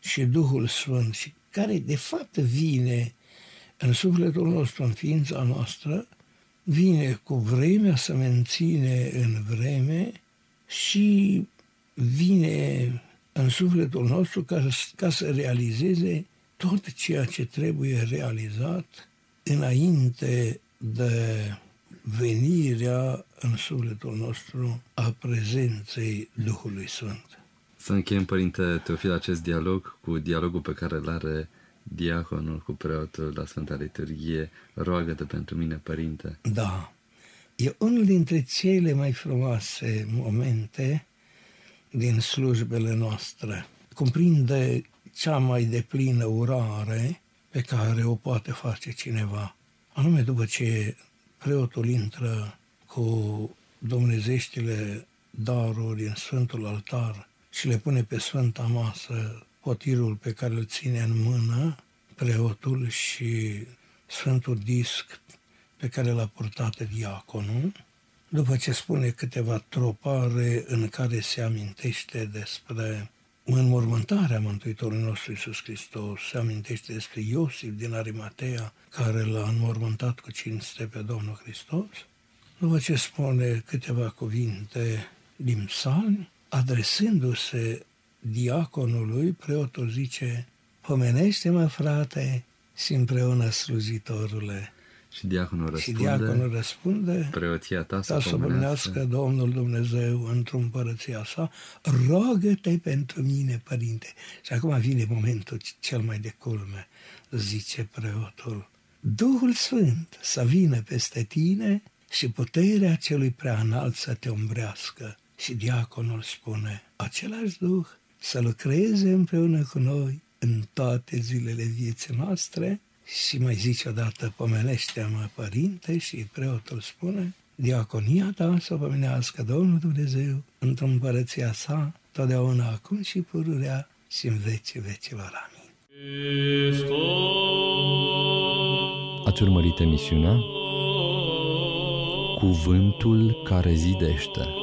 și Duhul Sfânt, și care de fapt vine în sufletul nostru, în ființa noastră, vine cu vremea, să menține în vreme și vine în sufletul nostru ca să realizeze tot ceea ce trebuie realizat înainte de venirea în sufletul nostru a prezenței Duhului Sfânt. Să încheiem, Părinte Teofil, acest dialog cu dialogul pe care îl are diaconul cu preotul la Sfânta Liturghie. Roagă-te pentru mine, Părinte. Da, e unul dintre cele mai frumoase momente din slujbele noastre. Cuprinde cea mai deplină urare pe care o poate face cineva. Anume, după ce preotul intră cu dumnezeștile daruri în Sfântul Altar și le pune pe Sfânta Masă, potirul pe care îl ține în mână preotul și Sfântul Disc pe care l-a purtat diaconul, după ce spune câteva tropare în care se amintește despre înmormântarea Mântuitorului nostru Iisus Hristos, se amintește despre Iosif din Arimatea, care l-a înmormântat cu cinste pe Domnul Hristos, după ce spune câteva cuvinte din psalmi, adresându-se diaconului, preotul zice: pomenește-mă, frate, și împreună slujitorule. Și diaconul răspunde, preoția ta să pomenească Domnul Dumnezeu într-o împărăția sa, roagă-te pentru mine, Părinte. Și acum vine momentul cel mai de culme, zice preotul: Duhul Sfânt să vină peste tine și puterea celui prea înalt să te umbrească. Și diaconul spune: același Duh să lucreze împreună cu noi în toate zilele vieții noastre. Și mai zice odată: pomenește-mă, Părinte, și preotul spune: diaconia ta să pomenească Domnul Dumnezeu într-o împărăția sa, totdeauna, acum și pururea și în vecii vecilor. Amin. Ați urmărit emisiunea Cuvântul care zidește.